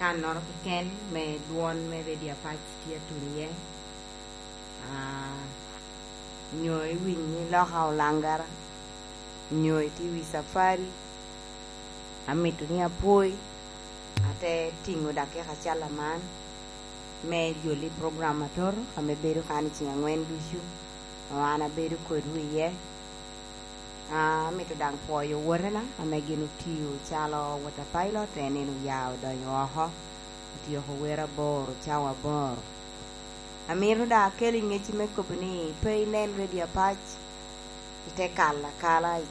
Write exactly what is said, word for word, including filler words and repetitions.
kan noro ken me duon me redia pach tia tunie a nyoi winyi lo haulangara nyoi ti wi safari amitu ni apoi ate tingo dake kachala man me joli programator ame beru kan chinga ngwen dusu wana beru kodwiye a mitu dang poyo worena ame ginu tiu chalo wata pilot enenu yao do yoho tiu ho wera bor chawa bor amiru da keli ngechi me kopni pay nen redia pach ite kala kala